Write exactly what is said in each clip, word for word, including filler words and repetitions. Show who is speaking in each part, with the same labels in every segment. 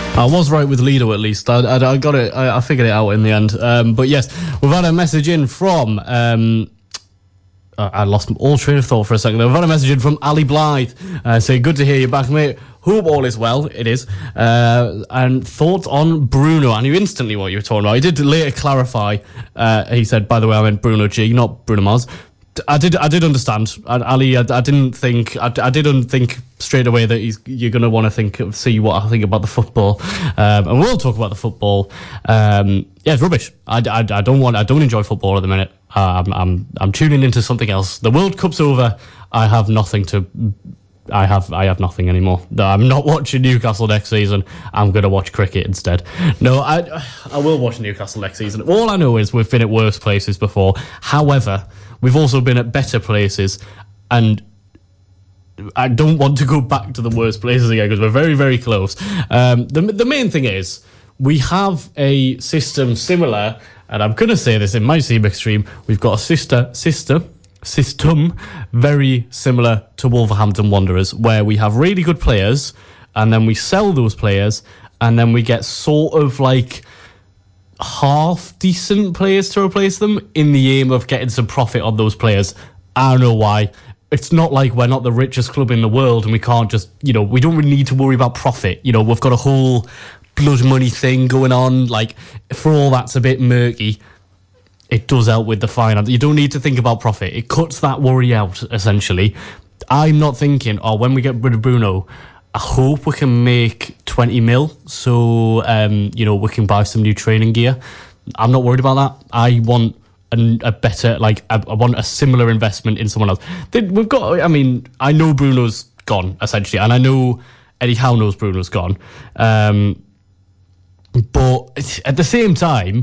Speaker 1: I was right with Lido at least. I, I, I got it. I, I figured it out in the end. Um, but yes, we've had a message in from. Um, I lost all train of thought for a second there. We've had a message in from Ali Blythe uh, saying, good to hear you back, mate. Hope all is well. It is. Uh, and thoughts on Bruno. I knew instantly what you were talking about. He did later clarify. Uh, he said, by the way, I meant Bruno G, not Bruno Mars. I did I did understand. I, Ali, I, I didn't think... I, I didn't think straight away that he's, you're going to want to think of, see what I think about the football. Um, and we'll talk about the football. Um, yeah, it's rubbish. I, I, I don't want... I don't enjoy football at the minute. Uh, I'm, I'm, I'm tuning into something else. The World Cup's over. I have nothing to... I have I have nothing anymore. I'm not watching Newcastle next season. I'm going to watch cricket instead. No, I I will watch Newcastle next season. All I know is we've been at worse places before. However, we've also been at better places, and I don't want to go back to the worst places again because we're very, very close. Um, the the main thing is we have a system similar, and I'm going to say this, it might seem extreme. We've got a sister sister. system very similar to Wolverhampton Wanderers, where we have really good players and then we sell those players and then we get sort of like half decent players to replace them in the aim of getting some profit on those players. I don't know why. It's not like we're not the richest club in the world and we can't just, you know, we don't really need to worry about profit. You know, we've got a whole blood money thing going on. Like, for all that's a bit murky, it does help with the finance. You don't need to think about profit. It cuts that worry out, essentially. I'm not thinking, oh, when we get rid of Bruno, I hope we can make twenty mil so, um, you know, we can buy some new training gear. I'm not worried about that. I want a, a better, like, I, I want a similar investment in someone else. We've got, I mean, I know Bruno's gone, essentially, and I know Eddie Howe knows Bruno's gone. Um, but at the same time,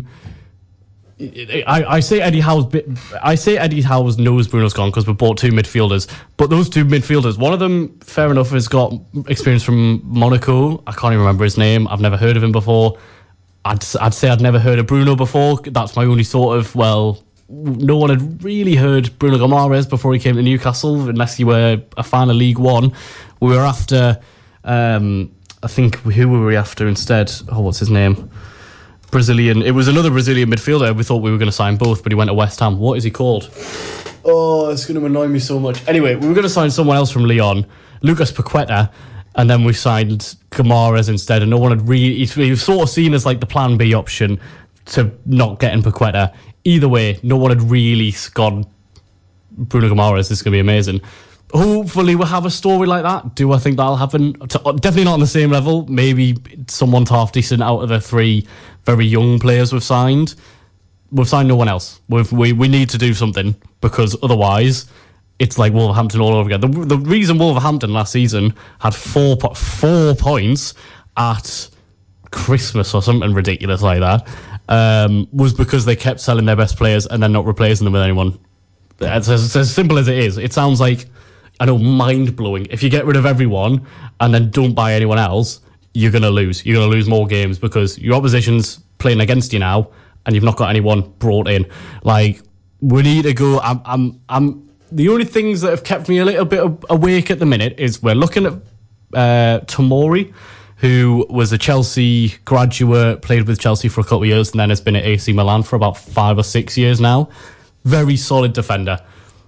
Speaker 1: I, I say Eddie Howe's I say Eddie Howe's knows Bruno's gone because we bought two midfielders, but those two midfielders, one of them, fair enough, has got experience from Monaco. I can't even remember his name. I've never heard of him before. I'd I'd say I'd never heard of Bruno before. That's my only sort of, well, no one had really heard Bruno Gomes before he came to Newcastle, unless you were a fan of League One. We were after, um, I think, who were we after instead? Oh, what's his name? Brazilian. It was another Brazilian midfielder. We thought we were going to sign both, but he went to West Ham. What is he called? Oh, it's going to annoy me so much. Anyway, we were going to sign someone else from Lyon, Lucas Paqueta, and then we signed Guimaraes instead, and no one had really... He was sort of seen as like the plan B option to not getting Paqueta. Either way, no one had really gone, Bruno Guimaraes, this is going to be amazing. Hopefully we'll have a story like that. Do I think that'll happen? Definitely not on the same level. Maybe someone's half decent out of the three very young players we've signed. We've signed no one else. We've, we we need to do something, because otherwise it's like Wolverhampton all over again. The, the reason Wolverhampton last season had four four points at Christmas or something ridiculous like that um, was because they kept selling their best players and then not replacing them with anyone. It's as, it's as simple as it is. It sounds like, I know, mind-blowing. If you get rid of everyone and then don't buy anyone else, you're going to lose. You're going to lose more games because your opposition's playing against you now and you've not got anyone brought in. Like, we need to go... I'm, I'm, I'm, the only things that have kept me a little bit awake at the minute is we're looking at uh, Tomori, who was a Chelsea graduate, played with Chelsea for a couple of years and then has been at A C Milan for about five or six years now. Very solid defender.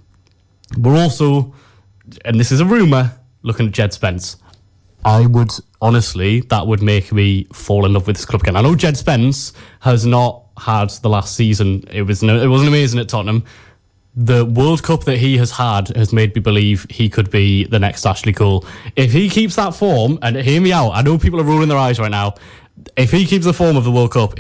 Speaker 1: We're also... and this is a rumour, looking at Jed Spence. I would, honestly, that would make me fall in love with this club again. I know Jed Spence has not had the last season. It was it wasn't amazing at Tottenham. The World Cup that he has had has made me believe he could be the next Ashley Cole. If he keeps that form, and hear me out, I know people are rolling their eyes right now. If he keeps the form of the World Cup,